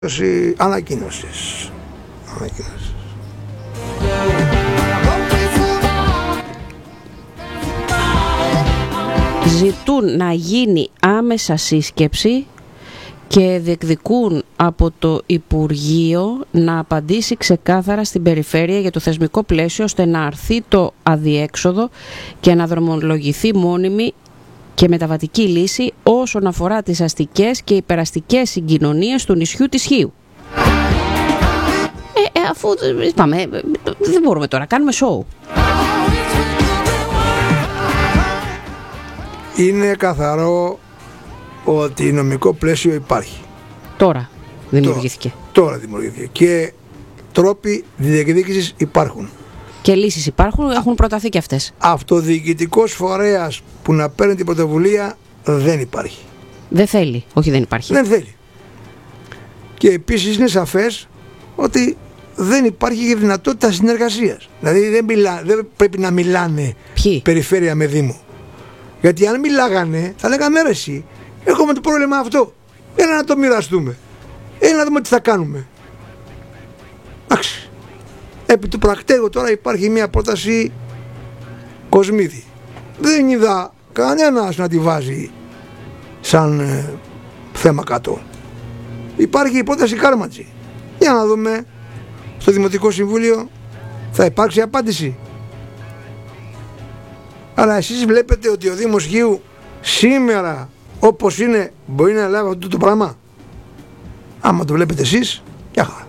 Ανακοίνωσης. Ζητούν να γίνει άμεσα σύσκεψη και διεκδικούν από το Υπουργείο να απαντήσει ξεκάθαρα στην περιφέρεια για το θεσμικό πλαίσιο, ώστε να αρθεί το αδιέξοδο και να δρομολογηθεί μόνιμη και μεταβατική λύση όσον αφορά τις αστικές και υπεραστικές συγκοινωνίες του νησιού της Χίου. Αφού είπαμε, δεν μπορούμε τώρα, κάνουμε σοου. Είναι καθαρό ότι νομικό πλαίσιο υπάρχει. Τώρα δημιουργήθηκε. Τώρα δημιουργήθηκε. Και τρόποι διεκδίκησης υπάρχουν. Και λύσεις υπάρχουν, έχουν προταθεί και αυτές. Αυτοδιοικητικός φορέας που να παίρνει την πρωτοβουλία δεν υπάρχει. Δεν θέλει, όχι δεν υπάρχει. Δεν θέλει. Και επίσης είναι σαφές ότι δεν υπάρχει δυνατότητα συνεργασίας. Δηλαδή δεν πρέπει να μιλάνε περιφέρεια με δήμο. Γιατί αν μιλάγανε θα λέγανε ρε εσύ, έχουμε το πρόβλημα αυτό. Έλα να το μοιραστούμε. Έλα να δούμε τι θα κάνουμε. Εντάξει. Επί του πρακτέου τώρα υπάρχει μια πρόταση Κοσμίδη. Δεν είδα κανένας να τη βάζει σαν θέμα κάτω. Υπάρχει η πρόταση Κάρματζη. Για να δούμε στο Δημοτικό Συμβούλιο θα υπάρξει απάντηση. Αλλά εσείς βλέπετε ότι ο Δήμος Χίου σήμερα όπως είναι μπορεί να λάβει αυτό το πράγμα. Άμα το βλέπετε εσείς, για χαρά.